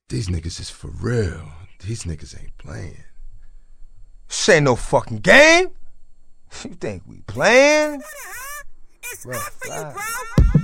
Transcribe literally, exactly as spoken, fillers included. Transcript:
These niggas is for real. These niggas ain't playing. This ain't no fucking game. You think we playing? It's not for you, bro.